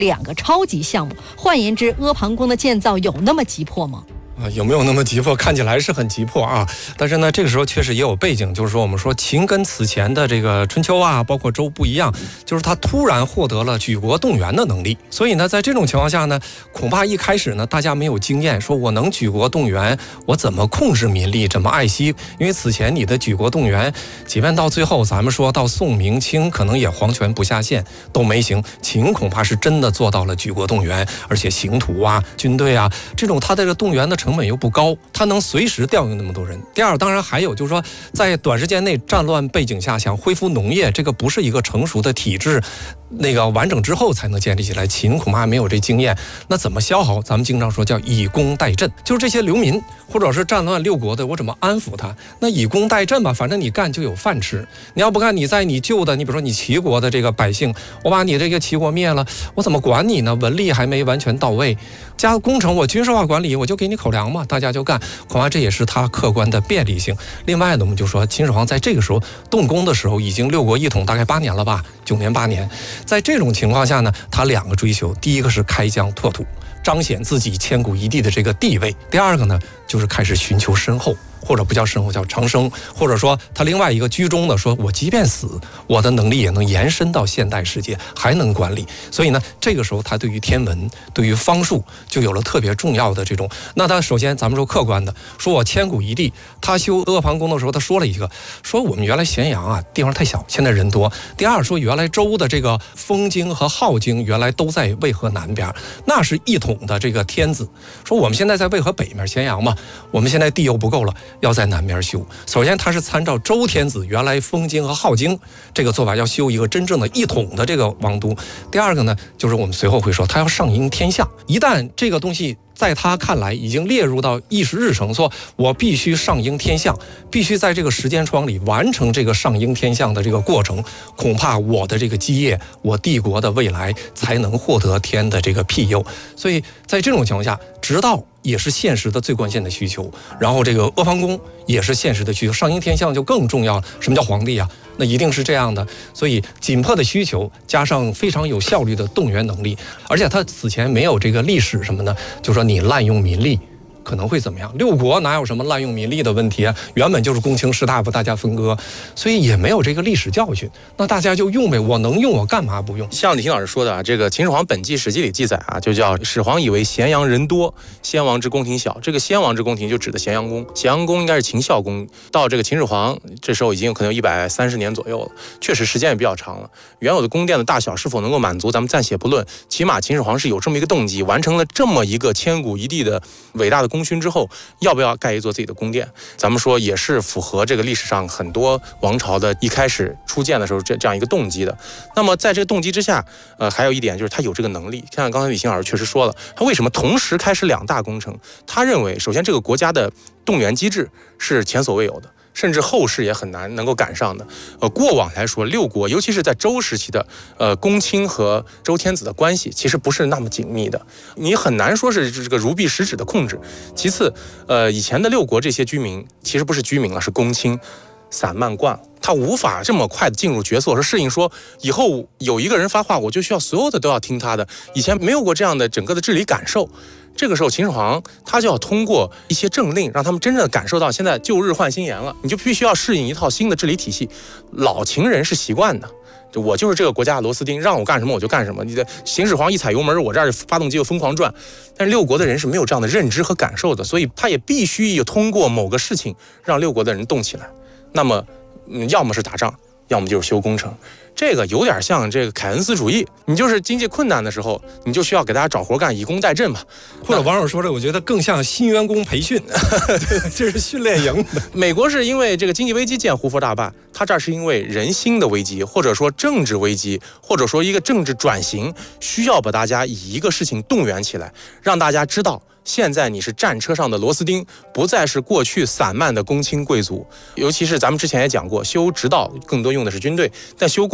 2个超级项目。换言之，阿房宫的建造有那么急迫吗？ 有没有那么急迫？看起来是很急迫啊，但是呢，这个时候确实也有背景，就是说我们说秦跟此前的这个春秋啊，包括周不一样，就是他突然获得了举国动员的能力。所以呢，在这种情况下呢，恐怕一开始呢，大家没有经验，说我能举国动员，我怎么控制民力，怎么爱惜？因为此前你的举国动员，即便到最后咱们说到宋明清，可能也皇权不下线都没行。秦恐怕是真的做到了举国动员，而且刑徒啊、军队啊这种他的这个动员的成本又不高，他能随时调用那么多人。第二，当然还有就是说，在短时间内战乱背景下，想恢复农业，这个不是一个成熟的体制，那个完整之后才能建立起来。秦恐怕没有这经验，那怎么消耗？咱们经常说叫以工代赈，就是这些流民或者是战乱6国的，我怎么安抚他？那以工代赈吧，反正你干就有饭吃。你要不干，你在你旧的，你比如说你齐国的这个百姓，我把你这个齐国灭了，我怎么管你呢？文力还没完全到位，加工程我军事化管理，我就给你口粮嘛，大家就干。恐怕这也是他客观的便利性。另外呢，我们就说秦始皇在这个时候动工的时候，已经6国一统大概8年了吧，9年8年。在这种情况下呢，他2个追求，第一个是开疆拓土，彰显自己千古一帝的这个地位；第二个呢，就是开始寻求身后，或者不叫身后，叫长生，或者说他另外一个居中的说，我即便死，我的能力也能延伸到现代世界，还能管理。所以呢，这个时候他对于天文、对于方术就有了特别重要的这种。那他首先咱们说客观的，说我千古一帝，他修阿房宫的时候，他说了一个，说我们原来咸阳啊地方太小，现在人多。第二说原来周的这个封京和镐京原来都在渭河南边，那是一统的这个天子。说我们现在在渭河北面咸阳嘛，我们现在地又不够了，要在南边修。首先他是参照周天子原来封京和镐京这个做法，要修一个真正的一统的这个王都。第二个呢，就是我们随后会说他要上应天下，一旦这个东西在他看来已经列入到议事日程，说我必须上应天象，必须在这个时间窗里完成这个上应天象的这个过程，恐怕我的这个基业，我帝国的未来才能获得天的这个庇佑。所以在这种情况下，直到也是现实的最关键的需求，然后这个阿房宫也是现实的需求，上应天象就更重要了。什么叫皇帝啊？那一定是这样的。所以紧迫的需求加上非常有效率的动员能力，而且他此前没有这个历史什么呢？就说你滥用民力可能会怎么样？6国哪有什么滥用民力的问题啊？原本就是公卿士大夫大家分割，所以也没有这个历史教训。那大家就用呗，我能用我干嘛不用？ 像李婷老师说的啊，这个秦始皇本纪史记里记载啊，就叫始皇以为咸阳人多，先王之宫廷小。这个先王之宫廷就指的咸阳宫，咸阳宫应该是秦孝公。到这个秦始皇这时候已经有可能有130年左右了，确实时间也比较长了。原有的宫殿的大小是否能够满足，咱们暂且不论，起码秦始皇是有这么一个动机，完成了这么一个千古一帝的伟大的功勋之后，要不要盖一座自己的宫殿？咱们说也是符合这个历史上很多王朝的一开始初建的时候这样一个动机的。那么在这个动机之下，还有一点就是他有这个能力。像刚才李欣老师确实说了，他为什么同时开始2大工程？他认为，首先这个国家的动员机制是前所未有的，甚至后世也很难能够赶上的。过往来说，6国，尤其是在周时期的公卿和周天子的关系，其实不是那么紧密的，你很难说是这个如臂使指的控制。其次，以前的6国这些居民其实不是居民了，是公卿，散漫惯了，他无法这么快的进入角色，说适应说以后有一个人发话，我就需要所有的都要听他的。以前没有过这样的整个的治理感受。这个时候秦始皇他就要通过一些政令，让他们真正的感受到现在旧日换新颜了，你就必须要适应一套新的治理体系。老秦人是习惯的，我就是这个国家的螺丝钉，让我干什么我就干什么。你的秦始皇一踩油门，我这儿发动机就疯狂转。但是6国的人是没有这样的认知和感受的，所以他也必须有通过某个事情让6国的人动起来。那么要么是打仗，要么就是修工程。这个有点像这个凯恩斯主义，你就是经济困难的时候，你就需要给大家找活干，以工代赈吧。 或者网友说这，我觉得更像新员工培训，这是训练营。 美国是因为这个经济危机建胡佛大坝，他这儿是因为人心的危机，或者说政治危机，或者说一个政治转型，需要把大家以一个事情动员起来，让大家知道现在你是战车上的螺丝钉，不再是过去散漫的公卿贵族。尤其是咱们之前也讲过，修直道更多用的是军队，但修工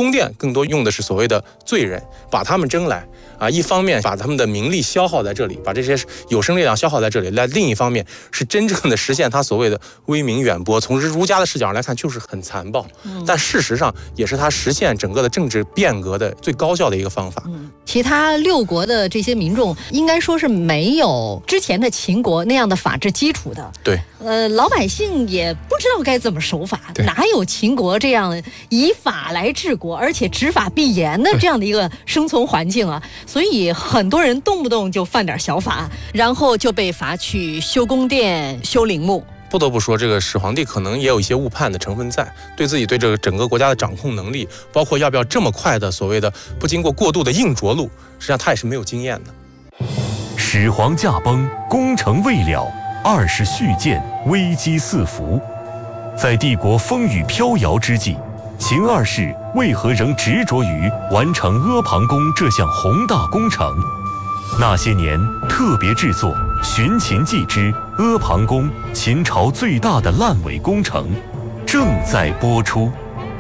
宫殿更多用的是所谓的罪人，把他们征来啊，一方面把他们的名利消耗在这里，把这些有生力量消耗在这里，另一方面是真正的实现他所谓的威名远播。从儒家的视角上来看，就是很残暴，但事实上也是他实现整个的政治变革的最高效的一个方法。 其他6国的这些民众应该说是没有之前的秦国那样的法治基础的。 对， 老百姓也不知道该怎么守法，哪有秦国这样以法来治国，而且执法必严的这样的一个生存环境啊？所以很多人动不动就犯点小法，然后就被罚去修宫殿、修陵墓。 不得不说，这个始皇帝可能也有一些误判的成分在，对自己对这个整个国家的掌控能力，包括要不要这么快的所谓的不经过过度的硬着陆，实际上他也是没有经验的。 始皇驾崩，攻城未了，20续建，危机四伏。在帝国风雨飘摇之际，秦二世为何仍执着于完成阿房宫这项宏大工程？那些年特别制作《寻秦记之阿房宫》，秦朝最大的烂尾工程，正在播出。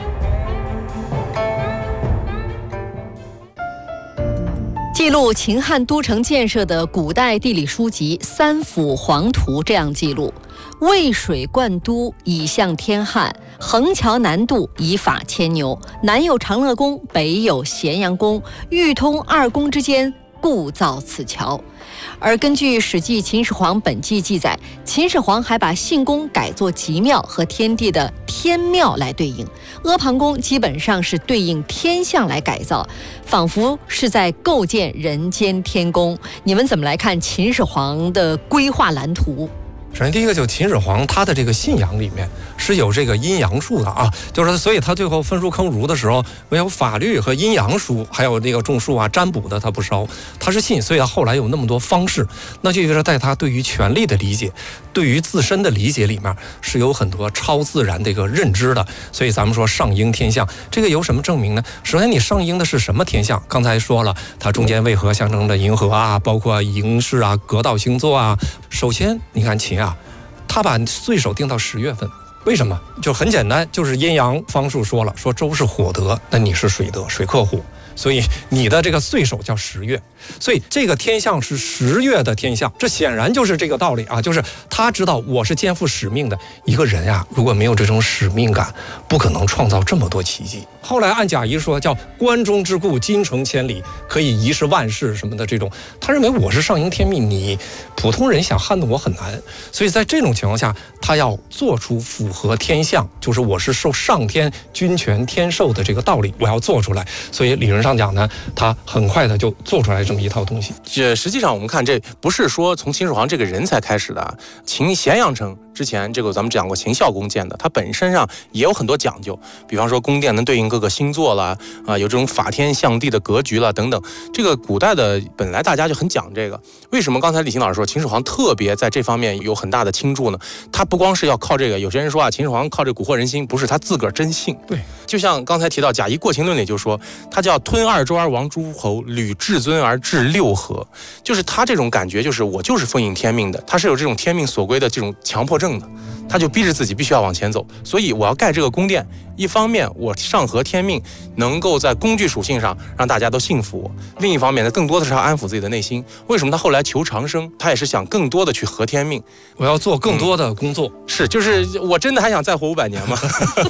记录秦汉都城建设的古代地理书籍《三辅黄图》这样记录：渭水灌都，以向天汉；横桥南渡，以法牵牛。南有长乐宫，北有咸阳宫，欲通2宫之间，故造此桥。而根据《史记·秦始皇本纪》记载，秦始皇还把信宫改作极庙，和天地的天庙来对应。阿房宫基本上是对应天象来改造，仿佛是在构建人间天宫。你们怎么来看秦始皇的规划蓝图？ 首先，第一个就是秦始皇他的这个信仰里面是有这个阴阳术的啊，就是所以他最后焚书坑儒的时候，没有法律和阴阳书，还有这个种树啊、占卜的他不烧，他是信，所以他后来有那么多方式，那就就是在他对于权力的理解、对于自身的理解里面是有很多超自然的一个认知的。所以咱们说上应天象，这个有什么证明呢？首先，你上应的是什么天象？刚才说了，它中间为何象征着银河啊，包括营氏啊、革道星座啊。首先，你看秦啊，他把岁首定到10月份，为什么？就很简单，就是阴阳方术说了，说周是火德，那你是水德，水克火，所以你的这个岁首叫10月，所以这个天象是10月的天象，这显然就是这个道理啊，就是他知道我是肩负使命的一个人啊，如果没有这种使命感，不可能创造这么多奇迹。后来按贾谊说叫关中之固，京城千里，可以一世万世什么的这种，他认为我是上应天命，你普通人想撼动我很难，所以在这种情况下，他要做出符合天象，就是我是受上天君权天授的这个道理，我要做出来。所以理论上讲呢，他很快的就做出来这么一套东西。 实际上我们看，这不是说从秦始皇这个人才开始的，秦咸阳城之前这个咱们讲过秦孝公建的，它本身上也有很多讲究，比方说宫殿能对应各个星座啦，有这种法天象地的格局啦等等。这个古代的本来大家就很讲这个，为什么刚才李行老师说秦始皇特别在这方面有很大的倾注呢？他不光是要靠这个，有些人说啊，秦始皇靠这蛊惑人心，不是他自个儿真信。 对， 就像刚才提到贾谊《过秦论》里就说，他叫吞2周而亡诸侯，履至尊而治6合，就是他这种感觉，就是我就是奉应天命的，他是有这种天命所归的这种强迫症的。他就逼着自己必须要往前走，所以我要盖这个宫殿，一方面我上合天命，能够在工具属性上让大家都信服我，另一方面呢，更多的是要安抚自己的内心。为什么他后来求长生，他也是想更多的去合天命， 我要做更多的工作， 就是我真的还想再活500年吗？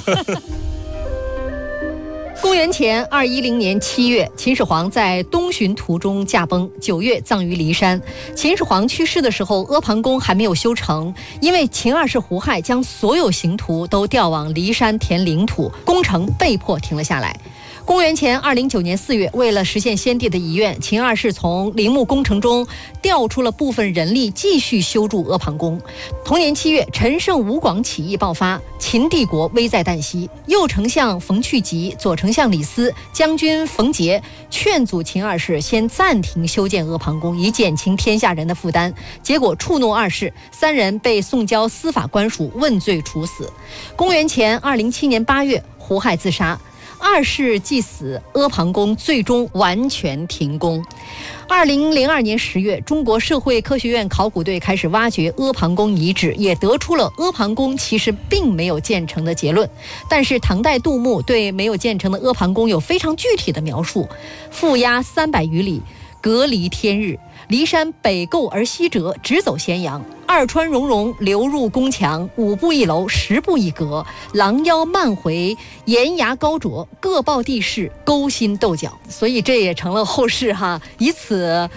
公元前210年7月，秦始皇在东巡途中驾崩，9月葬于骊山。秦始皇去世的时候，阿房宫还没有修成，因为秦二世胡亥将所有刑徒都调往骊山填领土，工程被迫停了下来。公元前209年4月，为了实现先帝的遗愿，秦二世从陵墓工程中调出了部分人力，继续修筑阿房宫。同年7月，陈胜吴广起义爆发，秦帝国危在旦夕。右丞相冯去疾、左丞相李斯、将军冯杰劝阻秦二世先暂停修建阿房宫，以减轻天下人的负担。结果触怒二世，3人被送交司法官署问罪处死。公元前207年8月，胡亥自杀。 2世既死，阿房宫最终完全停工。2002年10月，中国社会科学院考古队开始挖掘阿房宫遗址，也得出了阿房宫其实并没有建成的结论。但是唐代杜牧对没有建成的阿房宫有非常具体的描述：覆压300余里，隔离天日。骊山北构而西折，直走咸阳。2川溶溶，流入宫墙。5步一楼，10步一阁。廊腰漫回，檐牙高卓，各报地势，勾心斗角。所以这也成了后世以此